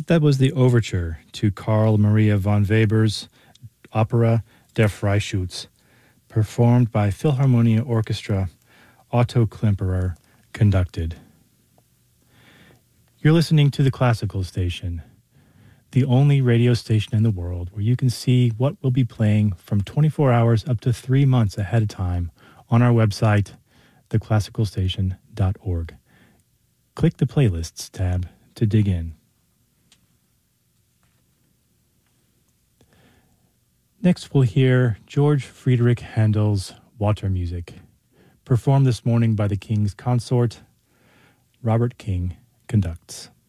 That was the overture to Carl Maria von Weber's opera Der Freischütz, performed by Philharmonia Orchestra, Otto Klemperer conducted. You're listening to the Classical Station, the only radio station in the world where you can see what will be playing from 24 hours up to 3 months ahead of time on our website, theclassicalstation.org. Click the Playlists tab to dig in. Next, we'll hear George Friedrich Handel's Water Music, performed this morning by the King's Consort. Robert King conducts.